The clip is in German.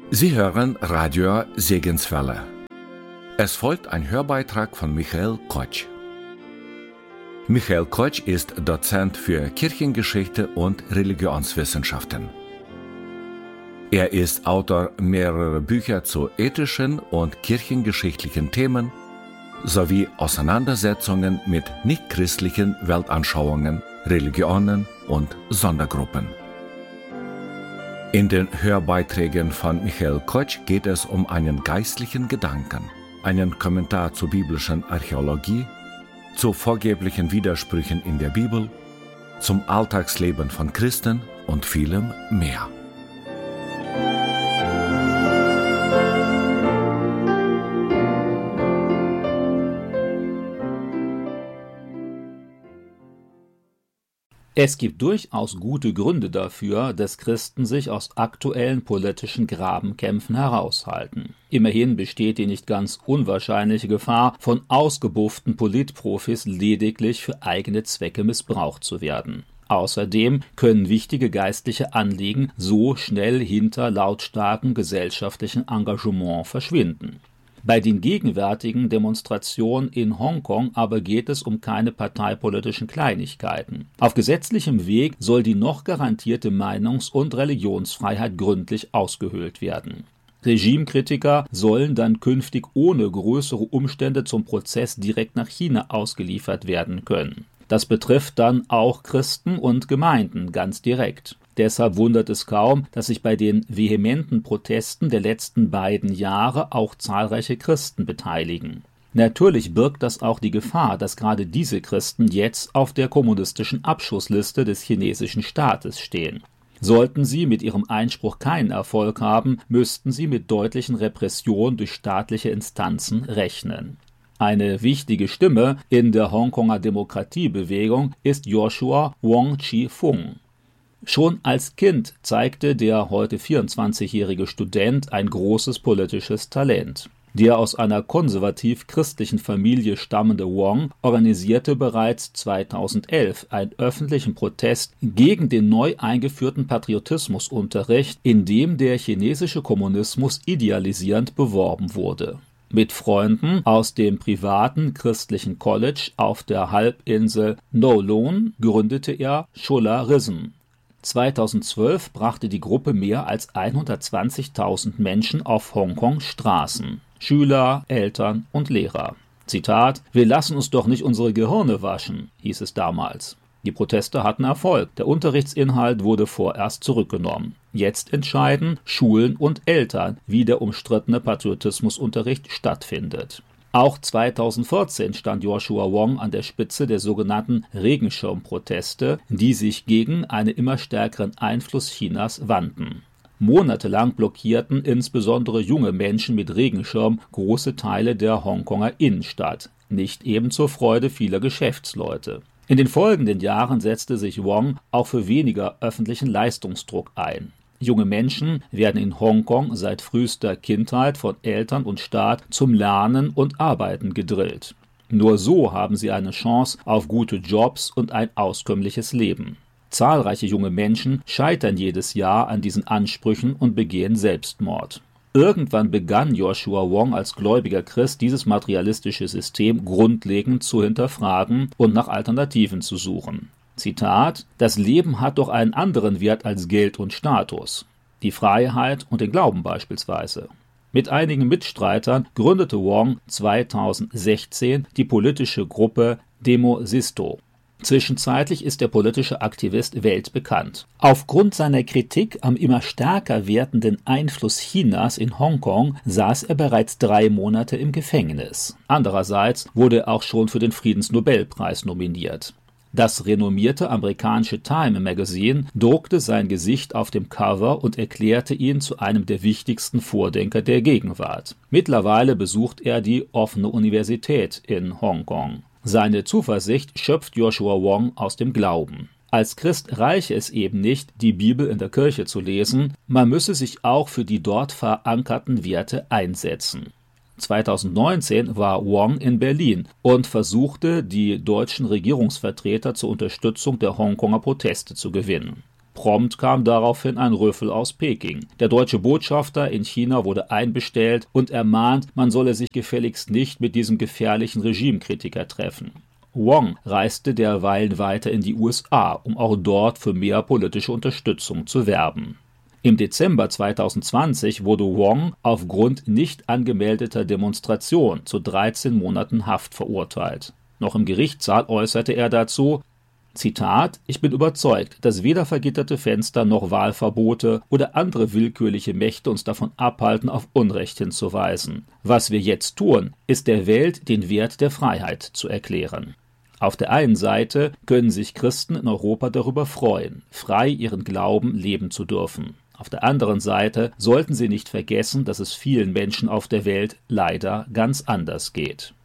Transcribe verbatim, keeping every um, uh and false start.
Sie hören Radio Segenswelle. Es folgt ein Hörbeitrag von Michael Kotsch. Michael Kotsch ist Dozent für Kirchengeschichte und Religionswissenschaften. Er ist Autor mehrerer Bücher zu ethischen und kirchengeschichtlichen Themen sowie Auseinandersetzungen mit nichtchristlichen Weltanschauungen, Religionen und Sondergruppen. In den Hörbeiträgen von Michael Kotsch geht es um einen geistlichen Gedanken, einen Kommentar zur biblischen Archäologie, zu vorgeblichen Widersprüchen in der Bibel, zum Alltagsleben von Christen und vielem mehr. Es gibt durchaus gute Gründe dafür, dass Christen sich aus aktuellen politischen Grabenkämpfen heraushalten. Immerhin besteht die nicht ganz unwahrscheinliche Gefahr, von ausgebufften Politprofis lediglich für eigene Zwecke missbraucht zu werden. Außerdem können wichtige geistliche Anliegen so schnell hinter lautstarkem gesellschaftlichen Engagement verschwinden. Bei den gegenwärtigen Demonstrationen in Hongkong aber geht es um keine parteipolitischen Kleinigkeiten. Auf gesetzlichem Weg soll die noch garantierte Meinungs- und Religionsfreiheit gründlich ausgehöhlt werden. Regimekritiker sollen dann künftig ohne größere Umstände zum Prozess direkt nach China ausgeliefert werden können. Das betrifft dann auch Christen und Gemeinden ganz direkt. Deshalb wundert es kaum, dass sich bei den vehementen Protesten der letzten beiden Jahre auch zahlreiche Christen beteiligen. Natürlich birgt das auch die Gefahr, dass gerade diese Christen jetzt auf der kommunistischen Abschussliste des chinesischen Staates stehen. Sollten sie mit ihrem Einspruch keinen Erfolg haben, müssten sie mit deutlichen Repressionen durch staatliche Instanzen rechnen. Eine wichtige Stimme in der Hongkonger Demokratiebewegung ist Joshua Wong Chi-fung. Schon als Kind zeigte der heute vierundzwanzigjährige Student ein großes politisches Talent. Der aus einer konservativ-christlichen Familie stammende Wong organisierte bereits zweitausendelf einen öffentlichen Protest gegen den neu eingeführten Patriotismusunterricht, in dem der chinesische Kommunismus idealisierend beworben wurde. Mit Freunden aus dem privaten christlichen College auf der Halbinsel Kowloon gründete er Cholarism. zweitausendzwölf brachte die Gruppe mehr als hundertzwanzigtausend Menschen auf Hongkongs Straßen. Schüler, Eltern und Lehrer. Zitat: „Wir lassen uns doch nicht unsere Gehirne waschen“, hieß es damals. Die Proteste hatten Erfolg. Der Unterrichtsinhalt wurde vorerst zurückgenommen. Jetzt entscheiden Schulen und Eltern, wie der umstrittene Patriotismusunterricht stattfindet. Auch zweitausendvierzehn stand Joshua Wong an der Spitze der sogenannten Regenschirmproteste, die sich gegen einen immer stärkeren Einfluss Chinas wandten. Monatelang blockierten insbesondere junge Menschen mit Regenschirm große Teile der Hongkonger Innenstadt, nicht eben zur Freude vieler Geschäftsleute. In den folgenden Jahren setzte sich Wong auch für weniger öffentlichen Leistungsdruck ein. Junge Menschen werden in Hongkong seit frühester Kindheit von Eltern und Staat zum Lernen und Arbeiten gedrillt. Nur so haben sie eine Chance auf gute Jobs und ein auskömmliches Leben. Zahlreiche junge Menschen scheitern jedes Jahr an diesen Ansprüchen und begehen Selbstmord. Irgendwann begann Joshua Wong als gläubiger Christ dieses materialistische System grundlegend zu hinterfragen und nach Alternativen zu suchen. Zitat: „Das Leben hat doch einen anderen Wert als Geld und Status. Die Freiheit und den Glauben beispielsweise.“ Mit einigen Mitstreitern gründete Wong zweitausendsechzehn die politische Gruppe Demosisto. Zwischenzeitlich ist der politische Aktivist weltbekannt. Aufgrund seiner Kritik am immer stärker werdenden Einfluss Chinas in Hongkong saß er bereits drei Monate im Gefängnis. Andererseits wurde er auch schon für den Friedensnobelpreis nominiert. Das renommierte amerikanische Time Magazine druckte sein Gesicht auf dem Cover und erklärte ihn zu einem der wichtigsten Vordenker der Gegenwart. Mittlerweile besucht er die offene Universität in Hongkong. Seine Zuversicht schöpft Joshua Wong aus dem Glauben. Als Christ reiche es eben nicht, die Bibel in der Kirche zu lesen, man müsse sich auch für die dort verankerten Werte einsetzen. zweitausendneunzehn war Wong in Berlin und versuchte, die deutschen Regierungsvertreter zur Unterstützung der Hongkonger Proteste zu gewinnen. Prompt kam daraufhin ein Rüffel aus Peking. Der deutsche Botschafter in China wurde einbestellt und ermahnt, man solle sich gefälligst nicht mit diesem gefährlichen Regimekritiker treffen. Wong reiste derweil weiter in die U S A, um auch dort für mehr politische Unterstützung zu werben. Im Dezember zweitausendzwanzig wurde Wong aufgrund nicht angemeldeter Demonstration zu dreizehn Monaten Haft verurteilt. Noch im Gerichtssaal äußerte er dazu, Zitat, ich bin überzeugt, dass weder vergitterte Fenster noch Wahlverbote oder andere willkürliche Mächte uns davon abhalten, auf Unrecht hinzuweisen. Was wir jetzt tun, ist der Welt den Wert der Freiheit zu erklären. Auf der einen Seite können sich Christen in Europa darüber freuen, frei ihren Glauben leben zu dürfen. Auf der anderen Seite sollten sie nicht vergessen, dass es vielen Menschen auf der Welt leider ganz anders geht.